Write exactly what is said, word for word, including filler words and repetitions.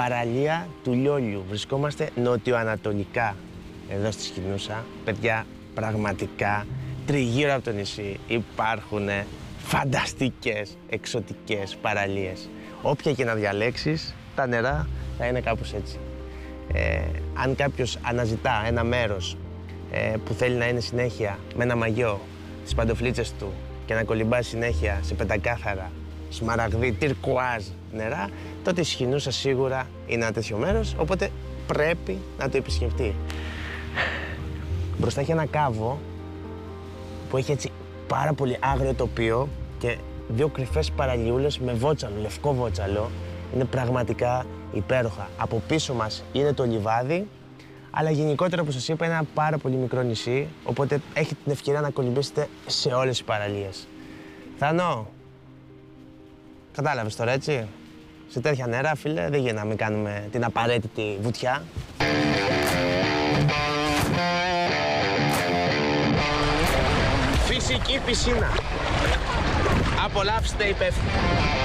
παραλία του Λιόλιου. Βρισκόμαστε νοτιοανατολικά εδώ στη Σχοινούσα. Παιδιά, πραγματικά τριγύρω από το νησί υπάρχουν φανταστικές, εξωτικές παραλίες. Όποια και να διαλέξεις, τα νερά θα είναι κάπως έτσι. Ε, αν κάποιος αναζητά ένα μέρος ε, που θέλει να είναι συνέχεια με ένα μαγιό στις παντοφλίτσες του και να κολυμπάει συνέχεια σε πεντακάθαρα, σμαραγδί, τυρκουάζ νερά, τότε η Σχοινούσα σίγουρα είναι ένα τέτοιο μέρος, οπότε πρέπει να το επισκεφτεί. Μπροστά έχει ένα κάβο που έχει έτσι πάρα πολύ άγριο τοπίο και δύο κρυφές παραλιούλες με βότσαλο, λευκό βότσαλο. Είναι πραγματικά υπέροχα. Από πίσω μας είναι το λιβάδι, αλλά γενικότερα, όπως σας είπα, είναι ένα πάρα πολύ μικρό νησί, οπότε έχετε την ευκαιρία να κολυμπήσετε σε όλες τις παραλίες. Θανό, κατάλαβες τώρα, έτσι? Σε τέτοια νερά, φίλε, δεν γίνεται να μην κάνουμε την απαραίτητη βουτιά. Φυσική πισίνα. Απολαύστε υπεύθυνα.